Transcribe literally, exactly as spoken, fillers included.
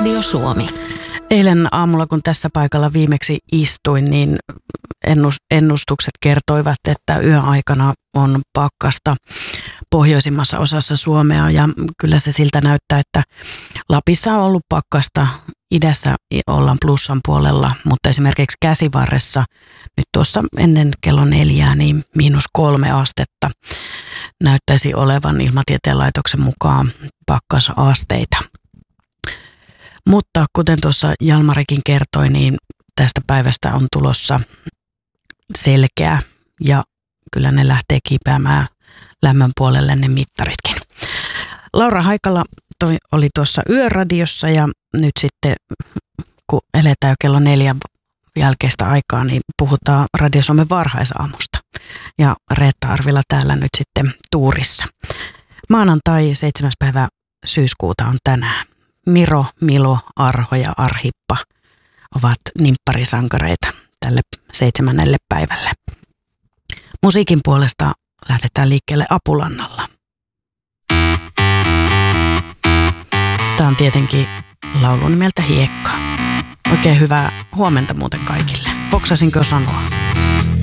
Radio Suomi. Eilen aamulla, kun tässä paikalla viimeksi istuin, niin ennustukset kertoivat, että yön aikana on pakkasta pohjoisimmassa osassa Suomea. Ja kyllä se siltä näyttää, että Lapissa on ollut pakkasta, idässä ollaan plussan puolella, mutta esimerkiksi Käsivarressa nyt tuossa ennen kello neljää niin miinus kolme astetta näyttäisi olevan Ilmatieteen laitoksen mukaan pakkasasteita. Mutta kuten tuossa Jalmarikin kertoi, niin tästä päivästä on tulossa selkeä ja kyllä ne lähtee kipeämään lämmön puolelle ne mittaritkin. Laura Haikala toi oli tuossa Yöradiossa ja nyt sitten kun eletään jo kello neljän jälkeistä aikaa, niin puhutaan Radio Suomen varhaisaamusta. Ja Reetta Arvila täällä nyt sitten tuurissa. Maanantai seitsemäs päivä syyskuuta on tänään. Miro, Milo, Arho ja Arhippa ovat nimpparisankareita tälle seitsemännelle päivälle. Musiikin puolesta lähdetään liikkeelle Apulannalla. Tämä on tietenkin laulu nimeltä Hiekka. Oikein hyvää huomenta muuten kaikille. Boksasinko sanoa?